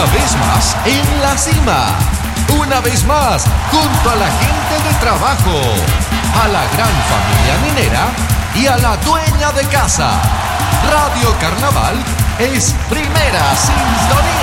Una vez más en la cima. Una vez más junto a la gente de trabajo, a la gran familia minera y a la dueña de casa. Radio Carnaval es primera sintonía.